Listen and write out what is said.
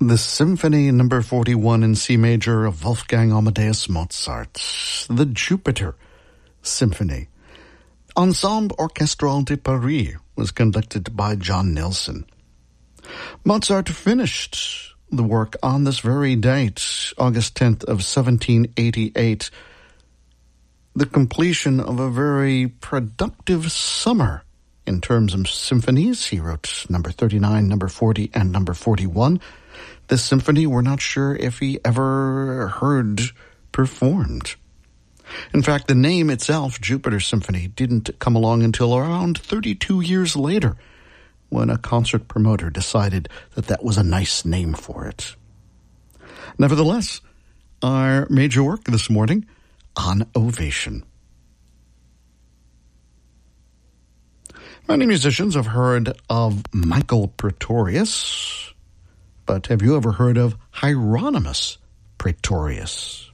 The Symphony No. 41 in C major of Wolfgang Amadeus Mozart, the Jupiter Symphony. Ensemble Orchestral de Paris was conducted by John Nelson. Mozart finished the work on this very date, August 10th of 1788, the completion of a very productive summer in terms of symphonies. He wrote number 39, number 40, and number 41. This symphony we're not sure if he ever heard performed. In fact, the name itself, Jupiter Symphony, didn't come along until around 32 years later, when a concert promoter decided that that was a nice name for it. Nevertheless, our major work this morning, on Ovation. Many musicians have heard of Michael Praetorius, but have you ever heard of Hieronymus Praetorius?